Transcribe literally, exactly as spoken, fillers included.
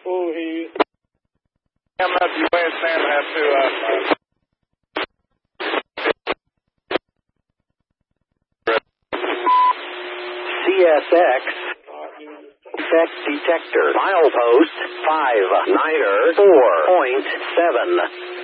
Ooh, he... I'm up U S Sam have to, uh... C S X Effect Detector Milepost five niner four point seven.